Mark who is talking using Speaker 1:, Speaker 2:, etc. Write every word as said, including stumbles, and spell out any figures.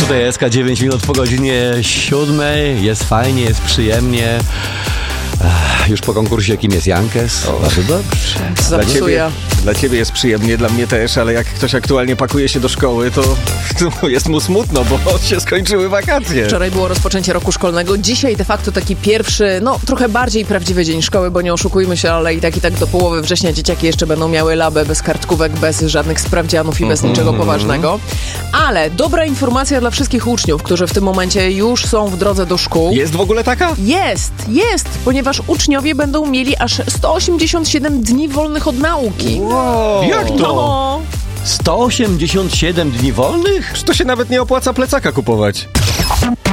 Speaker 1: Tutaj S K dziewięć minut po godzinie siódmej. Jest fajnie, jest przyjemnie. Ach, już po konkursie, jakim jest Jankes. O, bardzo dobrze.
Speaker 2: Dla ciebie,
Speaker 3: dla ciebie jest przyjemnie, dla mnie też, ale jak ktoś aktualnie pakuje się do szkoły, to, to jest mu smutno, bo się skończyły wakacje.
Speaker 2: Wczoraj było rozpoczęcie roku szkolnego. Dzisiaj de facto taki pierwszy, no trochę bardziej prawdziwy dzień szkoły, bo nie oszukujmy się, ale i tak i tak do połowy września dzieciaki jeszcze będą miały labę bez kartkówek, bez żadnych sprawdzianów i bez mm-hmm. niczego poważnego. Ale dobra informacja dla wszystkich uczniów, którzy w tym momencie już są w drodze do szkół.
Speaker 3: Jest w ogóle taka?
Speaker 2: Jest, jest, ponieważ uczniowie będą mieli aż sto osiemdziesiąt siedem dni wolnych od nauki.
Speaker 3: Wow.
Speaker 1: Jak to?
Speaker 2: No.
Speaker 1: sto osiemdziesiąt siedem dni wolnych?
Speaker 3: Czy to się nawet nie opłaca plecaka kupować?